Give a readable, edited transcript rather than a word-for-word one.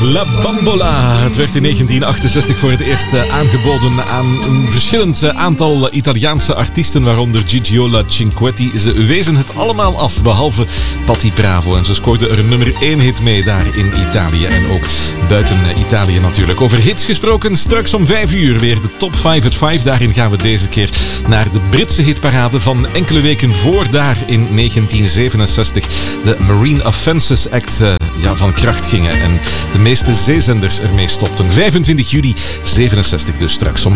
La Bambola. Het werd in 1968 voor het eerst aangeboden aan een verschillend aantal Italiaanse artiesten, waaronder Gigiola Cinquetti. Ze wezen het allemaal af, behalve Patti Bravo. En ze scoorde er nummer 1 hit mee daar in Italië en ook buiten Italië natuurlijk. Over hits gesproken, straks om 5 uur weer de Top 5 at 5. Daarin gaan we deze keer naar de Britse hitparade van enkele weken voor daar in 1967. De Marine Offences Act van kracht gingen en de meeste zeezenders ermee stopten. 25 juli 67 dus straks om